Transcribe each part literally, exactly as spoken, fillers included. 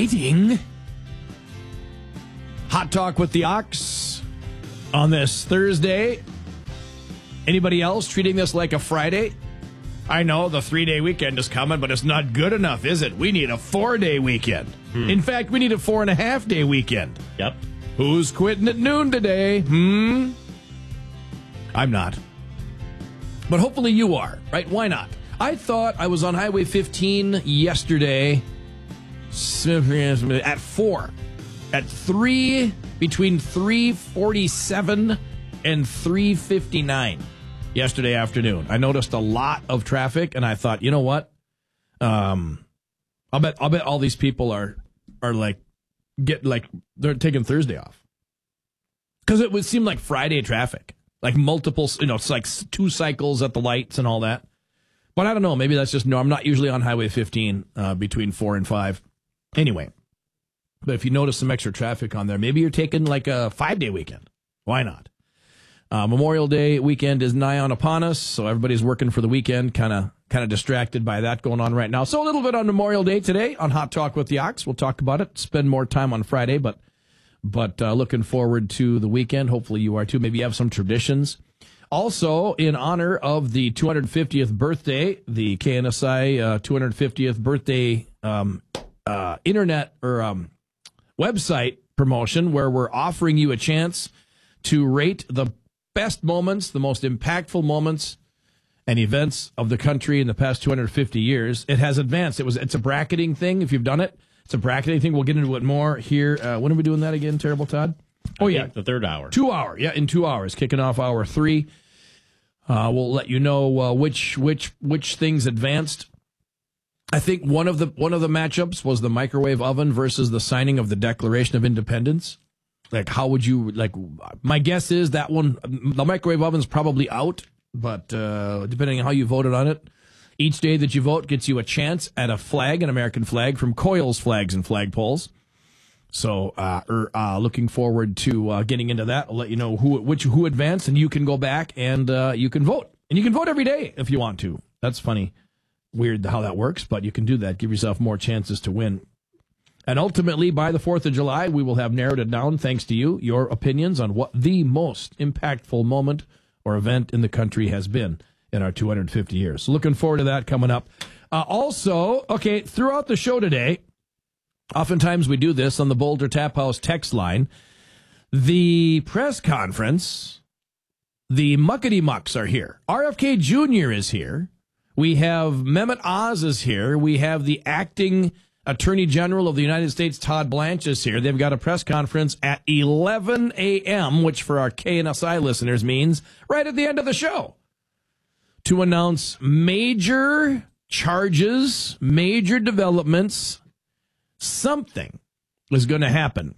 exciting. Hot Talk with the Ox on this Thursday. Anybody else treating this like a Friday? I know the three-day weekend is coming, but it's not good enough, is it? We need a four-day weekend. Hmm. In fact, we need a four-and-a-half-day weekend. Yep. Who's quitting at noon today? Hmm? I'm not. But hopefully you are, right? Why not? I thought I was on Highway fifteen yesterday at four. At three, between three forty-seven and three fifty-nine yesterday afternoon. I noticed a lot of traffic, and I thought, you know what? Um, I'll bet I'll bet all these people are are like get like they're taking Thursday off because it would seem like Friday traffic, like multiple, you know, it's like two cycles at the lights and all that. But I don't know. Maybe that's just no. I'm not usually on Highway fifteen uh, between four and five. Anyway. But if you notice some extra traffic on there, maybe you're taking like a five-day weekend. Why not? Uh, Memorial Day weekend is nigh on upon us, so everybody's working for the weekend, kind of kind of distracted by that going on right now. So a little bit on Memorial Day today on Hot Talk with the Ox. We'll talk about it, spend more time on Friday, but but uh, looking forward to the weekend. Hopefully you are too. Maybe you have some traditions. Also, in honor of the two hundred fiftieth birthday, the K N S I uh, two hundred fiftieth birthday um, uh, internet or um, website promotion, where we're offering you a chance to rate the best moments, the most impactful moments and events of the country in the past two hundred fifty years. It has advanced. It was. It's a bracketing thing. If you've done it, it's a bracketing thing. We'll get into it more here. Uh, when are we doing that again, Terrible Todd? Oh, yeah. The third hour. Two hour. Yeah, in two hours. Kicking off hour three. Uh, we'll let you know uh, which which which things advanced. I think one of the one of the matchups was the microwave oven versus the signing of the Declaration of Independence. Like, how would you, like, my guess is that one, the microwave oven's probably out, but uh, depending on how you voted on it, each day that you vote gets you a chance at a flag, an American flag, from Coyle's Flags and Flagpoles. So, uh, er, uh, looking forward to uh, getting into that. I'll let you know who which who advanced, and you can go back and uh, you can vote. And you can vote every day if you want to. That's funny. Weird how that works, but you can do that. Give yourself more chances to win. And ultimately, by the fourth of July, we will have narrowed it down, thanks to you, your opinions on what the most impactful moment or event in the country has been in our two hundred fifty years. So looking forward to that coming up. Uh, also, okay, throughout the show today, oftentimes we do this on the Boulder Tap House text line. The press conference, the Muckety Mucks are here. R F K Junior is here. We have Mehmet Oz is here. We have the acting Attorney General of the United States, Todd Blanche, is here. They've got a press conference at eleven a.m., which for our K N S I listeners means right at the end of the show, to announce major charges, major developments. Something is going to happen.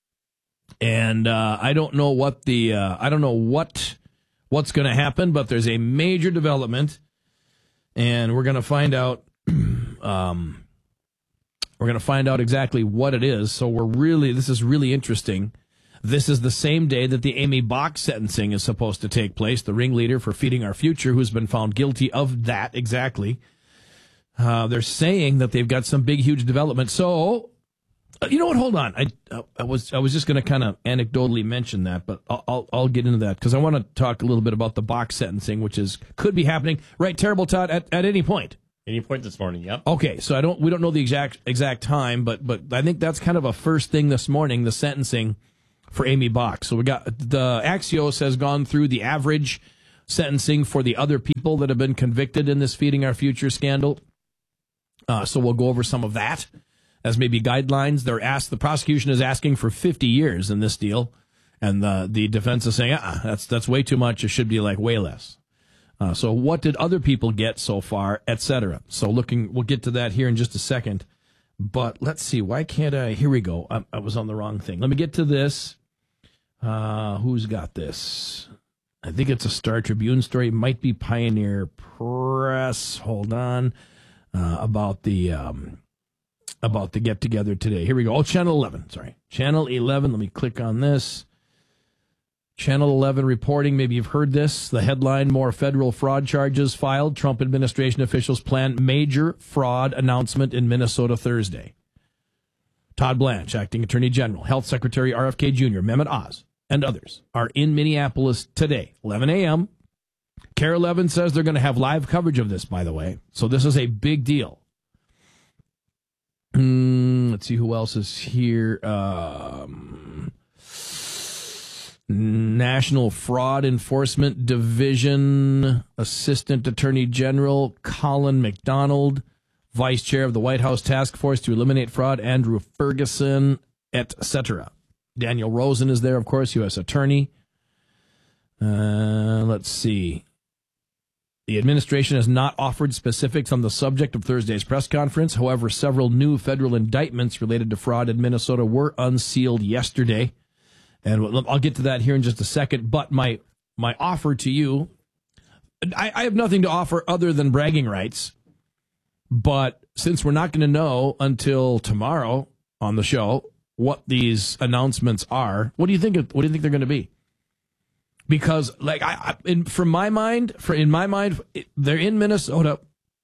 And uh, I don't know what the uh, I don't know what what's going to happen, but there's a major development, and we're going to find out. um, We're going to find out exactly what it is. So we're really, this is really interesting. This is the same day that the Amy Bach sentencing is supposed to take place, the ringleader for Feeding Our Future, who's been found guilty of that exactly. Uh, they're saying that they've got some big, huge development. So, uh, you know what? Hold on. I, I was, I was just going to kind of anecdotally mention that, but I'll, I'll, I'll get into that because I want to talk a little bit about the Bach sentencing, which is could be happening, right? Terrible, Todd, at, at any point. Any point this morning, yep. Okay, so I don't we don't know the exact exact time, but but I think that's kind of a first thing this morning, the sentencing for Amy Bach. So we got the Axios has gone through the average sentencing for the other people that have been convicted in this Feeding Our Future scandal. Uh, so we'll go over some of that as maybe guidelines. They're asked the prosecution is asking for fifty years in this deal, and the the defense is saying, uh-uh, that's that's way too much. It should be like way less. Uh, so what did other people get so far, et cetera? So looking, we'll get to that here in just a second. But let's see, why can't I? Here we go. I, I was on the wrong thing. Let me get to this. Uh, who's got this? I think it's a Star Tribune story. It might be Pioneer Press. Hold on. Uh, about the um, about the get together today. Here we go. Oh, Channel eleven. Sorry, Channel eleven. Let me click on this. Channel eleven reporting, maybe you've heard this, the headline, more federal fraud charges filed. Trump administration officials plan major fraud announcement in Minnesota Thursday. Todd Blanche, Acting Attorney General, Health Secretary R F K Junior, Mehmet Oz, and others are in Minneapolis today, eleven a.m. KARE eleven says they're going to have live coverage of this, by the way. So this is a big deal. Mm, let's see who else is here. Um, National Fraud Enforcement Division Assistant Attorney General Colin McDonald, Vice Chair of the White House Task Force to Eliminate Fraud, Andrew Ferguson, et cetera. Daniel Rosen is there, of course, U S Attorney. Uh, let's see. The administration has not offered specifics on the subject of Thursday's press conference. However, several new federal indictments related to fraud in Minnesota were unsealed yesterday. And I'll get to that here in just a second. But my my offer to you, I, I have nothing to offer other than bragging rights. But since we're not going to know until tomorrow on the show what these announcements are, what do you think? What do you think they're going to be? Because, like, I, I in, from my mind, for in my mind, they're in Minnesota.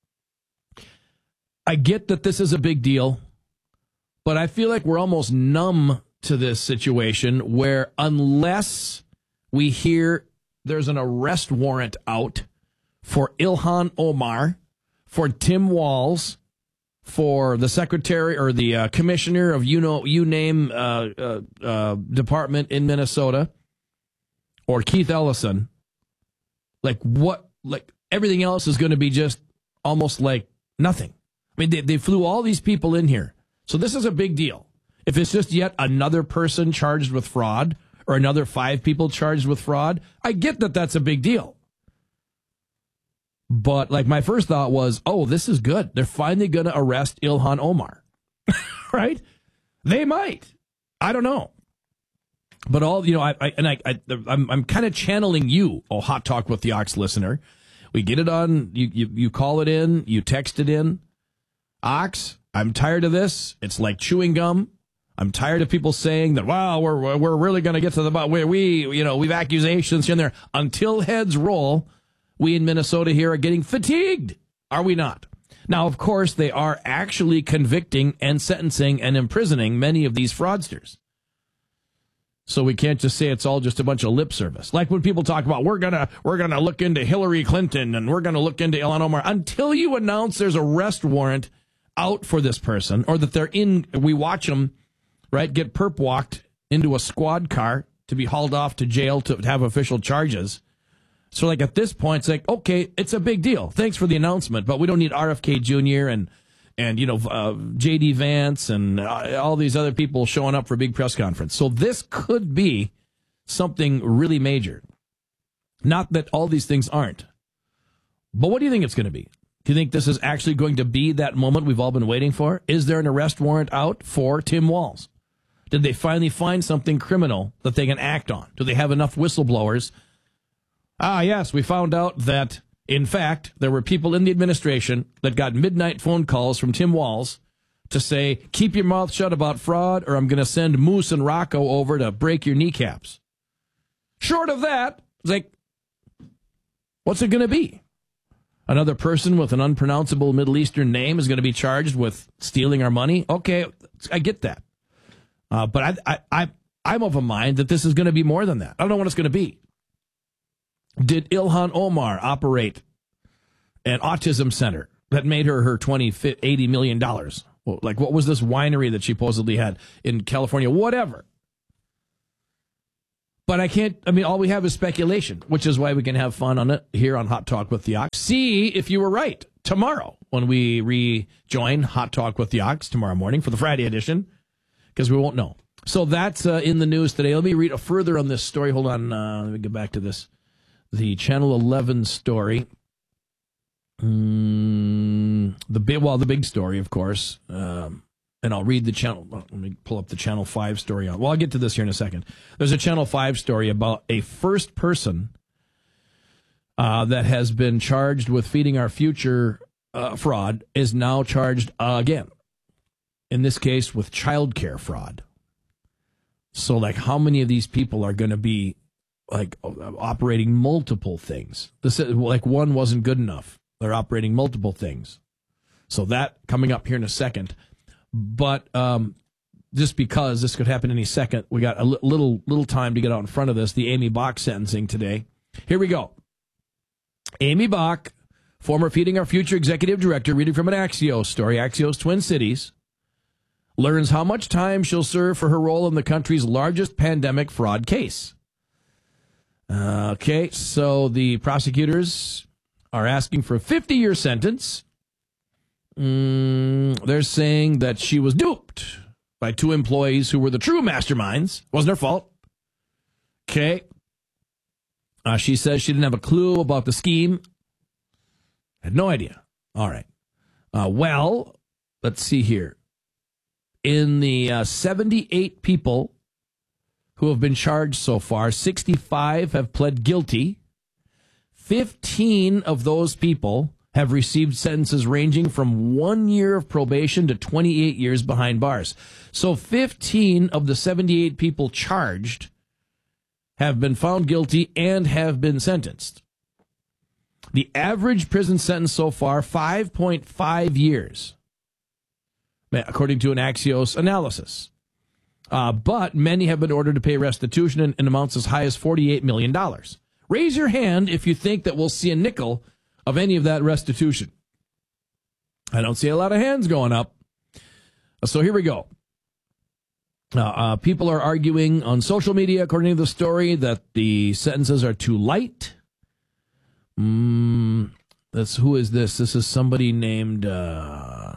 I get that this is a big deal, but I feel like we're almost numb to this situation where unless we hear there's an arrest warrant out for Ilhan Omar, for Tim Walz, for the secretary or the uh, commissioner of you know you name uh, uh, uh, department in Minnesota, or Keith Ellison, like what, like everything else is going to be just almost like nothing. I mean, they, they flew all these people in here. So this is a big deal. If it's just yet another person charged with fraud or another five people charged with fraud, I get that that's a big deal. But like my first thought was, oh, this is good. They're finally going to arrest Ilhan Omar, right? They might. I don't know. But all, you know, I, I and I, I I'm, I'm kind of channeling you, oh, Hot Talk with the Ox listener. We get it on, you, you, you call it in, you text it in. Ox, I'm tired of this. It's like chewing gum. I'm tired of people saying that, wow, we're, we're really going to get to the bottom where we, you know, we've accusations here and there. Until heads roll, we in Minnesota here are getting fatigued. Are we not? Now, of course, they are actually convicting and sentencing and imprisoning many of these fraudsters. So we can't just say it's all just a bunch of lip service. Like when people talk about, we're going to we're gonna look into Hillary Clinton and we're going to look into Ilhan Omar. Until you announce there's a arrest warrant out for this person, or that they're in, we watch them, right, get perp walked into a squad car to be hauled off to jail to have official charges. So like at this point, it's like, okay, it's a big deal. Thanks for the announcement, but we don't need R F K Junior and And, you know, uh, J D Vance and uh, all these other people showing up for a big press conference. So this could be something really major. Not that all these things aren't. But what do you think it's going to be? Do you think this is actually going to be that moment we've all been waiting for? Is there an arrest warrant out for Tim Walz? Did they finally find something criminal that they can act on? Do they have enough whistleblowers? Ah, yes, we found out that, in fact, there were people in the administration that got midnight phone calls from Tim Walz to say, keep your mouth shut about fraud or I'm going to send Moose and Rocco over to break your kneecaps. Short of that, it's like, what's it going to be? Another person with an unpronounceable Middle Eastern name is going to be charged with stealing our money? Okay, I get that. Uh, but I, I, I, I'm of a mind that this is going to be more than that. I don't know what it's going to be. Did Ilhan Omar operate an autism center that made her her twenty, eighty million dollars? Well, like, what was this winery that she supposedly had in California? Whatever. But I can't, I mean, all we have is speculation, which is why we can have fun on it here on Hot Talk with the Ox. See if you were right tomorrow when we rejoin Hot Talk with the Ox tomorrow morning for the Friday edition, because we won't know. So that's uh, in the news today. Let me read further on this story. Hold on. Uh, let me get back to this. The Channel eleven story. Mm, the big, well, the big story, of course. Um, and I'll read the channel. Well, let me pull up the Channel five story. On. Well, I'll get to this here in a second. There's a Channel five story about a first person uh, that has been charged with feeding our future uh, fraud is now charged uh, again. In this case, with child care fraud. So, like, how many of these people are going to be like operating multiple things? This is, like, one wasn't good enough. They're operating multiple things. So that coming up here in a second. But um, just because this could happen any second, we got a li- little little time to get out in front of this, the Amy Bach sentencing today. Here we go. Amy Bach, former Feeding Our Future executive director, reading from an Axios story, Axios Twin Cities, learns how much time she'll serve for her role in the country's largest pandemic fraud case. Uh, okay, so the prosecutors are asking for a fifty-year sentence. Mm, they're saying that she was duped by two employees who were the true masterminds. Wasn't her fault. Okay. Uh, she says she didn't have a clue about the scheme. Had no idea. All right. Uh, well, let's see here. In the uh, seventy-eight people who have been charged so far, sixty-five have pled guilty. fifteen of those people have received sentences ranging from one year of probation to twenty-eight years behind bars. So fifteen of the seventy-eight people charged have been found guilty and have been sentenced. The average prison sentence so far, five point five years, according to an Axios analysis. Uh, but many have been ordered to pay restitution in, in amounts as high as forty-eight million dollars. Raise your hand if you think that we'll see a nickel of any of that restitution. I don't see a lot of hands going up. So here we go. Uh, uh, people are arguing on social media, according to the story, that the sentences are too light. Mm, that's who is this? This is somebody named uh,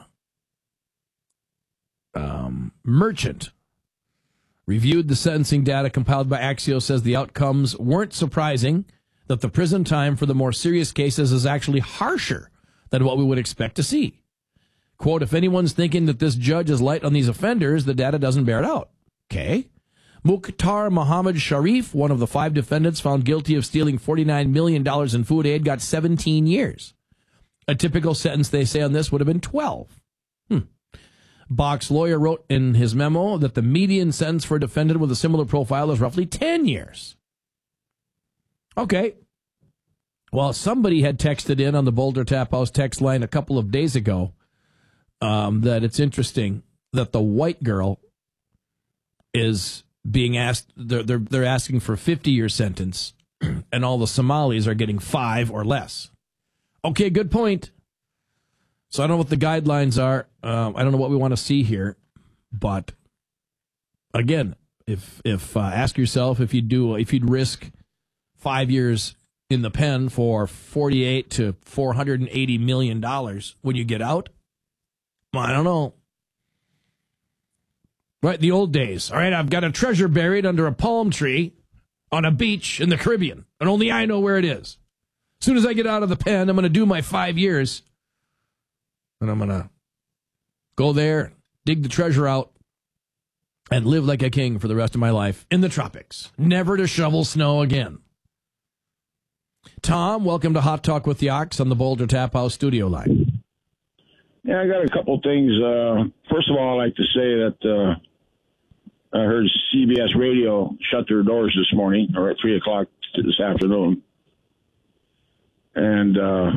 um, Merchant. Reviewed the sentencing data compiled by Axios, says the outcomes weren't surprising, that the prison time for the more serious cases is actually harsher than what we would expect to see. Quote, if anyone's thinking that this judge is light on these offenders, the data doesn't bear it out. Okay. Mukhtar Mohammed Sharif, one of the five defendants found guilty of stealing forty-nine million dollars in food aid, got seventeen years. A typical sentence, they say, on this would have been twelve. Hmm. Bach's lawyer wrote in his memo that the median sentence for a defendant with a similar profile is roughly ten years. Okay. Well, somebody had texted in on the Boulder Tap House text line a couple of days ago um, that it's interesting that the white girl is being asked, they're, they're, they're asking for a fifty-year sentence, and all the Somalis are getting five or less. Okay, good point. So I don't know what the guidelines are. Um, I don't know what we want to see here. But, again, if if uh, ask yourself if you'd do if you'd risk five years in the pen for forty-eight to four hundred eighty million dollars when you get out. Well, I don't know. Right, the old days. All right, I've got a treasure buried under a palm tree on a beach in the Caribbean, and only I know where it is. As soon as I get out of the pen, I'm going to do my five years, and I'm going to go there, dig the treasure out, and live like a king for the rest of my life in the tropics, never to shovel snow again. Tom, welcome to Hot Talk with the Ox on the Boulder Tap House studio line. Yeah, I got a couple things. Uh, first of all, I'd like to say that uh, I heard C B S Radio shut their doors this morning, or at three o'clock this afternoon. And uh,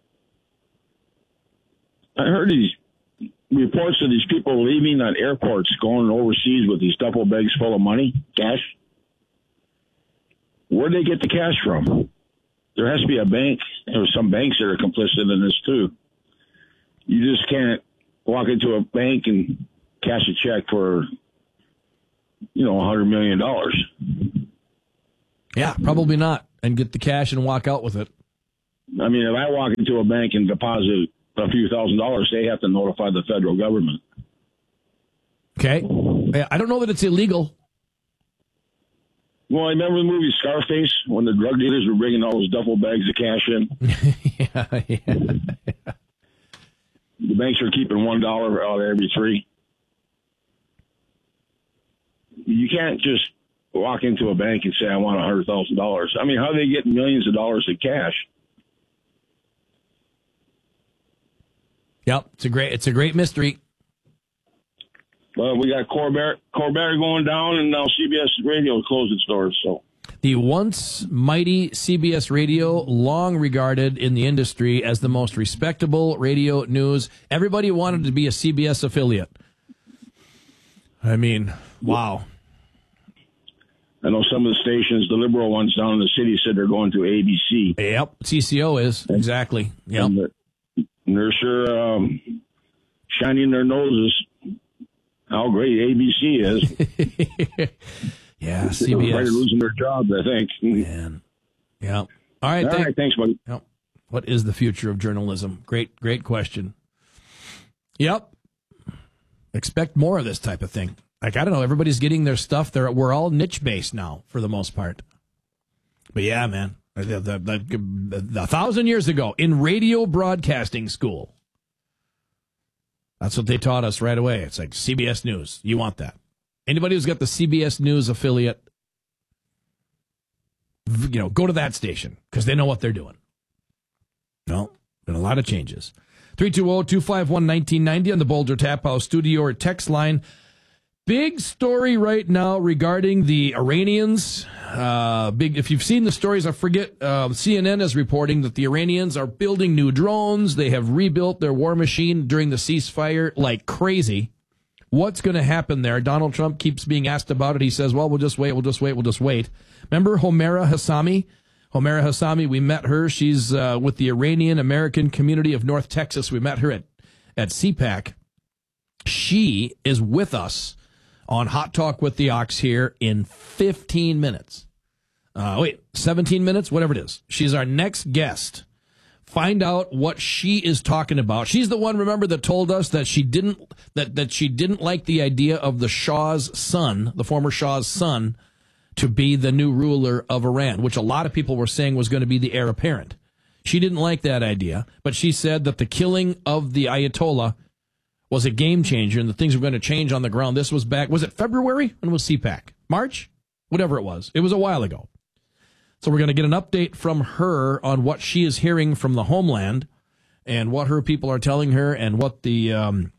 I heard these reports of these people leaving at airports, going overseas with these duffel bags full of money, cash. Where'd they get the cash from? There has to be a bank, or some banks that are complicit in this too. You just can't walk into a bank and cash a check for, you know, a hundred million dollars. Yeah, probably not, and get the cash and walk out with it. I mean, if I walk into a bank and deposit a few thousand dollars, they have to notify the federal government. Okay, I don't know that it's illegal. Well, I remember the movie Scarface when the drug dealers were bringing all those duffel bags of cash in. yeah, yeah, yeah. The banks are keeping one dollar out of every three. You can't just walk into a bank and say, I want a hundred thousand dollars. I mean, how do they get millions of dollars in cash? Yep, it's a great, it's a great mystery. Well, we got Corbett, Corbett going down, and now C B S Radio closed its doors. So the once mighty C B S Radio, long regarded in the industry as the most respectable radio news. Everybody wanted to be a C B S affiliate. I mean, wow. I know some of the stations, the liberal ones down in the city, said they're going to A B C. Yep, C C O is, exactly. Yep. And they're, and they're sure um, shining their noses how great A B C is. Yeah, C B S. They're losing their jobs, I think. Man. Yeah. All right. All thank- right, thanks, buddy. Yep. What is the future of journalism? Great, great question. Yep. Expect more of this type of thing. Like, I don't know, everybody's getting their stuff. They're, we're all niche-based now, for the most part. But yeah, man, the, the, the, the, a thousand years ago, in radio broadcasting school, that's what they taught us right away. It's like C B S News. You want that. Anybody who's got the C B S News affiliate, you know, go to that station, because they know what they're doing. No, been a lot of changes. three two zero, two five one, one nine nine zero on the Boulder Tap House studio or text line. Big story right now regarding the Iranians. Uh, big. If you've seen the stories, I forget, uh, C N N is reporting that the Iranians are building new drones. They have rebuilt their war machine during the ceasefire like crazy. What's going to happen there? Donald Trump keeps being asked about it. He says, well, we'll just wait, we'll just wait, we'll just wait. Remember Homera Hassami? Homera Hassami, we met her. She's uh, with the Iranian-American community of North Texas. We met her at, at C PAC. She is with us on Hot Talk with the Ox here in fifteen minutes. Uh, wait, seventeen minutes? Whatever it is. She's our next guest. Find out what she is talking about. She's the one, remember, that told us that she didn't that, that she didn't like the idea of the Shah's son, the former Shah's son, to be the new ruler of Iran, which a lot of people were saying was going to be the heir apparent. She didn't like that idea, but she said that the killing of the Ayatollah was a game changer and the things were going to change on the ground. This was back, was it February? When was C PAC? March? Whatever it was. It was a while ago. So we're going to get an update from her on what she is hearing from the homeland and what her people are telling her and what the um,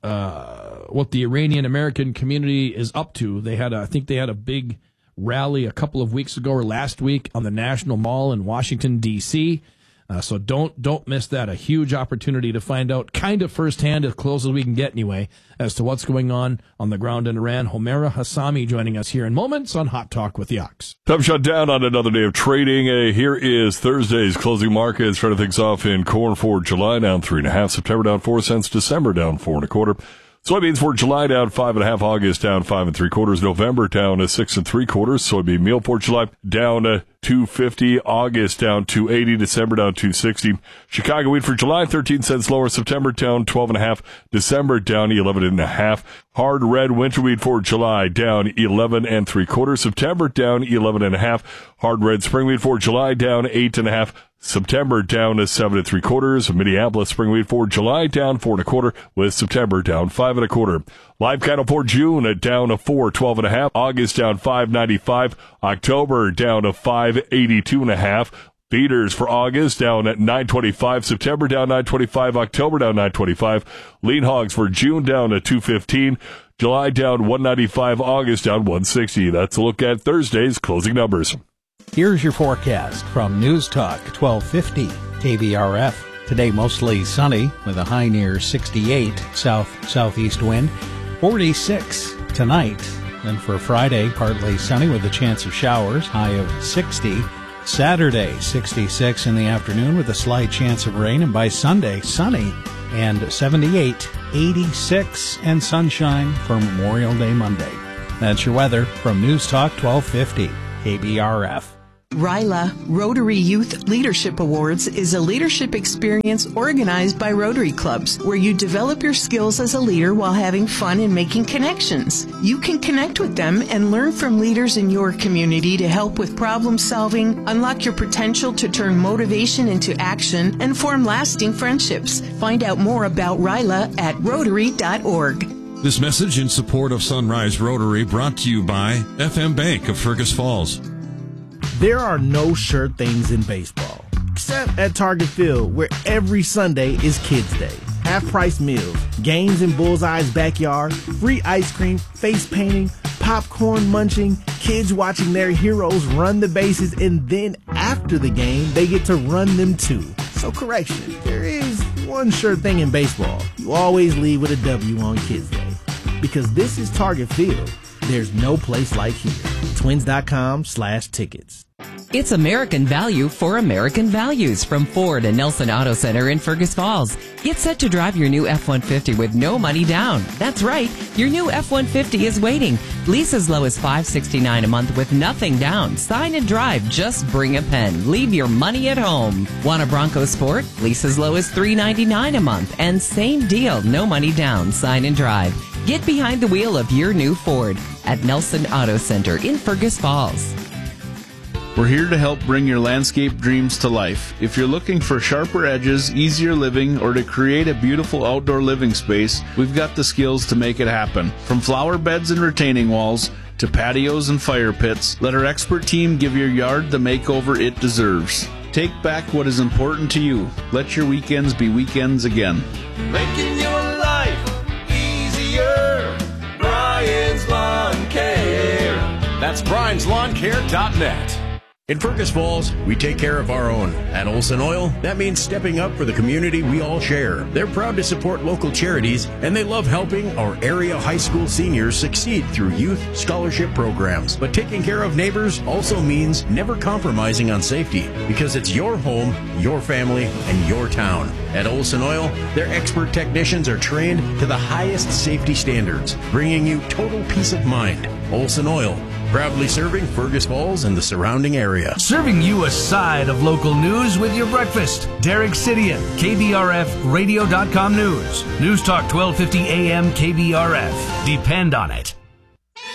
uh, what the Iranian American community is up to. They had, a, I think they had a big rally a couple of weeks ago or last week on the National Mall in Washington, D C Uh, so don't don't miss that. A huge opportunity to find out kind of firsthand, as close as we can get anyway, as to what's going on on the ground in Iran. Homera Hassami joining us here in moments on Hot Talk with the Ox. Time shut down on another day of trading. Uh, here is Thursday's closing markets. Starting things off in corn for July down three and a half, September down four cents, December down four and a quarter. Soybeans for July down five and a half, August down five and three quarters, November down to six and three quarters. Soybean meal for July down to two fifty, August down two eighty, December down two sixty. Chicago wheat for July thirteen cents lower, September down twelve and a half, December down eleven and a half. Hard red winter wheat for July down eleven and three quarters, September down eleven and a half. Hard red spring wheat for July down eight and a half. September down to seven and three quarters. Minneapolis spring wheat for July down four and a quarter, with September down five and a quarter. Live cattle for June at down to four twelve and a half. August down five ninety five. October down to five eighty two and a half. Feeders for August down at nine twenty five. September down nine twenty five. October down nine twenty five. Lean hogs for June down to two fifteen. July down one ninety five. August down one sixty. That's a look at Thursday's closing numbers. Here's your forecast from News Talk twelve fifty K B R F. Today mostly sunny with a high near sixty-eight, south-southeast wind, forty-six tonight. Then for Friday, partly sunny with a chance of showers, high of sixty. Saturday, sixty-six in the afternoon with a slight chance of rain. And by Sunday, sunny and seventy-eight, eighty-six, and sunshine for Memorial Day Monday. That's your weather from News Talk twelve fifty K B R F. RILA, Rotary Youth Leadership Awards, is a leadership experience organized by Rotary Clubs where you develop your skills as a leader while having fun and making connections. You can connect with them and learn from leaders in your community to help with problem solving, unlock your potential to turn motivation into action, and form lasting friendships. Find out more about RILA at rotary dot org. This message in support of Sunrise Rotary brought to you by F M Bank of Fergus Falls. There are no sure things in baseball, except at Target Field, where every Sunday is Kids Day. Half-price meals, games in Bullseye's backyard, free ice cream, face painting, popcorn munching, kids watching their heroes run the bases, and then after the game, they get to run them too. So correction, there is one sure thing in baseball. You always leave with a W on Kids Day. Because this is Target Field. There's no place like here. Twins.com slash tickets. It's American value for American values from Ford and Nelson Auto Center in Fergus Falls. Get set to drive your new F one fifty with no money down. That's right, your new F one fifty is waiting. Lease as low as five hundred sixty-nine dollars a month with nothing down. Sign and drive, just bring a pen. Leave your money at home. Want a Bronco Sport? Lease as low as three hundred ninety-nine dollars a month. And same deal, no money down. Sign and drive. Get behind the wheel of your new Ford at Nelson Auto Center in Fergus Falls. We're here to help bring your landscape dreams to life. If you're looking for sharper edges, easier living, or to create a beautiful outdoor living space, we've got the skills to make it happen. From flower beds and retaining walls to patios and fire pits, let our expert team give your yard the makeover it deserves. Take back what is important to you. Let your weekends be weekends again. Making your life easier. Brian's Lawn Care. That's Brian's Lawn Care dot net. In Fergus Falls, we take care of our own. At Olson Oil, that means stepping up for the community we all share. They're proud to support local charities, and they love helping our area high school seniors succeed through youth scholarship programs. But taking care of neighbors also means never compromising on safety, because it's your home, your family, and your town. At Olson Oil, their expert technicians are trained to the highest safety standards, bringing you total peace of mind. Olson Oil, proudly serving Fergus Falls and the surrounding area. Serving you a side of local news with your breakfast. Derek Sidian, K B R F radio dot com News. News Talk twelve fifty A M K B R F. Depend on it.